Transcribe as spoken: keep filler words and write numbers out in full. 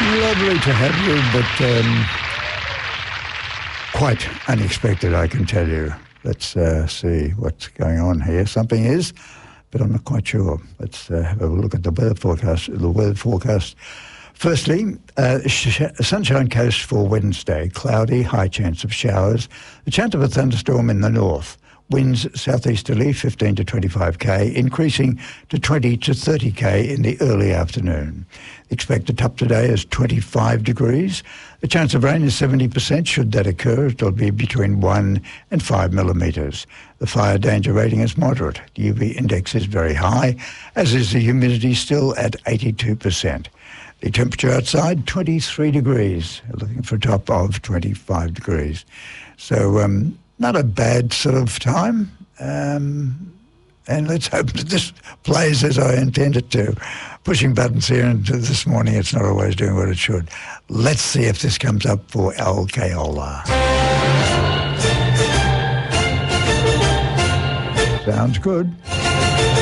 Lovely to have you, but um, quite unexpected, I can tell you. Let's uh, see what's going on here. Something is, but I'm not quite sure. Let's uh, have a look at the weather forecast. The weather forecast. Firstly, uh, sh- Sunshine Coast for Wednesday. Cloudy, high chance of showers. A chance of a thunderstorm in the north. Winds southeasterly, fifteen to twenty-five k, increasing to twenty to thirty k in the early afternoon. The expected top today is twenty-five degrees. The chance of rain is seventy percent. Should that occur, it'll be between one and five millimetres. The fire danger rating is moderate. The U V index is very high, as is the humidity still at eighty-two percent. The temperature outside, twenty-three degrees. Looking for a top of twenty-five degrees. So, um, not a bad sort of time, um, and let's hope that this plays as I intend it to. Pushing buttons here, and this morning it's not always doing what it should. Let's see if this comes up for Alkeola. Sounds good.